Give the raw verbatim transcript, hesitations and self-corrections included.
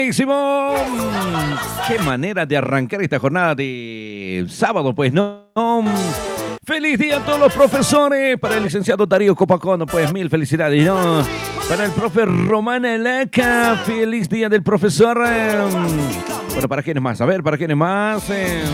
Buenísimo. Qué manera de arrancar esta jornada de sábado, pues, ¿no? Feliz día a todos los profesores. Para el licenciado Darío Copacono, pues mil felicidades, ¿no? Para el profe Román Laca, feliz día del profesor. Bueno, ¿para quiénes más? A ver, ¿para quiénes más? Eh...